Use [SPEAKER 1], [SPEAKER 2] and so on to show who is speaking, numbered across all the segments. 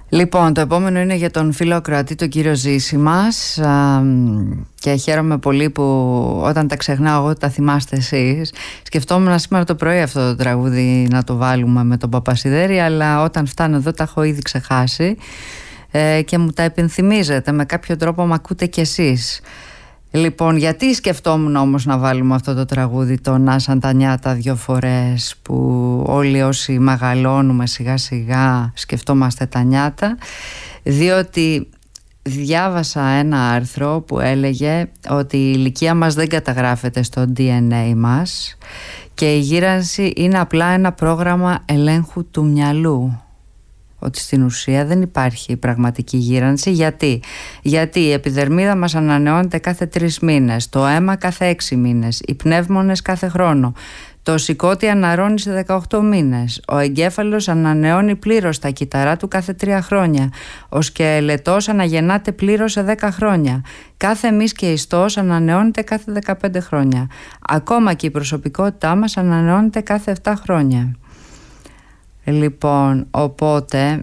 [SPEAKER 1] Λοιπόν, το επόμενο είναι για τον φίλο ακροατή, τον κύριο Ζήση μας, και χαίρομαι πολύ που όταν τα ξεχνάω εγώ τα θυμάστε εσείς. Σκεφτόμουν σήμερα το πρωί αυτό το τραγούδι να το βάλουμε με τον Παπασιδέρη, αλλά όταν φτάνω εδώ τα έχω ήδη ξεχάσει και μου τα επενθυμίζετε, με κάποιο τρόπο μ' ακούτε κι εσείς. Λοιπόν, γιατί σκεφτόμουν όμως να βάλουμε αυτό το τραγούδι, το «Νάσαν τα νιάτα» δύο φορές, που όλοι όσοι μεγαλώνουμε σιγά σιγά σκεφτόμαστε τα νιάτα? Διότι διάβασα ένα άρθρο που έλεγε ότι η ηλικία μας δεν καταγράφεται στο DNA μας και η γύρανση είναι απλά ένα πρόγραμμα ελέγχου του μυαλού. Ότι στην ουσία δεν υπάρχει πραγματική γύρανση. Γιατί η επιδερμίδα μας ανανεώνεται κάθε 3 μήνες, το αίμα κάθε 6 μήνες, οι πνεύμονες κάθε χρόνο, το σηκώτη αναρρώνει σε 18 μήνες, ο εγκέφαλος ανανεώνει πλήρως τα κύτταρά του κάθε 3 χρόνια, ο σκελετός αναγεννάται πλήρως σε 10 χρόνια, κάθε μυς και ιστός ανανεώνεται κάθε 15 χρόνια, ακόμα και η προσωπικότητά μας ανανεώνεται κάθε 7 χρόνια. Λοιπόν, οπότε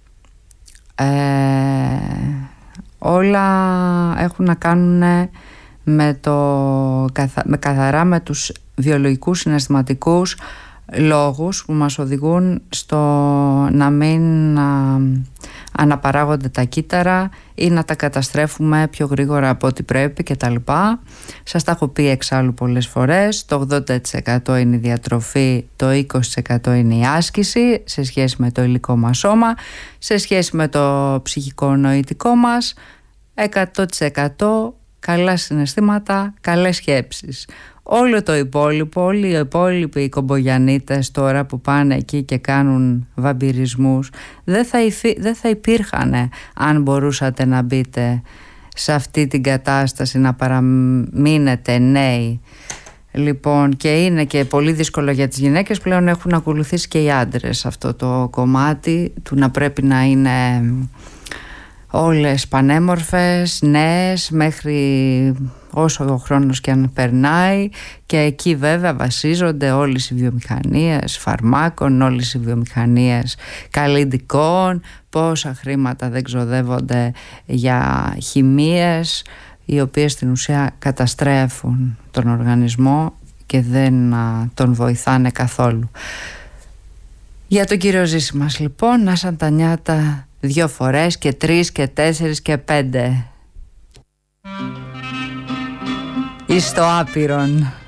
[SPEAKER 1] όλα έχουν να κάνουν καθαρά με τους βιολογικούς συναισθηματικούς λόγους που μας οδηγούν στο να μην αναπαράγονται τα κύτταρα ή να τα καταστρέφουμε πιο γρήγορα από ό,τι πρέπει κτλ. Σας τα έχω πει εξάλλου πολλές φορές. Το 80% είναι η διατροφή, το 20% είναι η άσκηση σε σχέση με το υλικό μας σώμα, σε σχέση με το ψυχικό νοητικό μας 100% καλά συναισθήματα, καλές σκέψεις. Όλο το υπόλοιπο, όλοι οι υπόλοιποι κομπογιανίτες τώρα που πάνε εκεί και κάνουν βαμπυρισμούς δεν θα υπήρχαν αν μπορούσατε να μπείτε σε αυτή την κατάσταση, να παραμείνετε νέοι. Λοιπόν, και είναι και πολύ δύσκολο για τις γυναίκες, πλέον έχουν ακολουθήσει και οι άντρες αυτό το κομμάτι του να πρέπει να είναι όλες πανέμορφες, νέες, μέχρι όσο ο χρόνος και αν περνάει, και εκεί βέβαια βασίζονται όλες οι βιομηχανίες φαρμάκων, όλες οι βιομηχανίες καλλυντικών, πόσα χρήματα δεν ξοδεύονται για χημείες οι οποίες στην ουσία καταστρέφουν τον οργανισμό και δεν τον βοηθάνε καθόλου. Για τον κύριο Ζήση μας λοιπόν, «Νάσαν τα νιάτα» 2 φορές και 3 και 4 και 5 εις το άπειρον.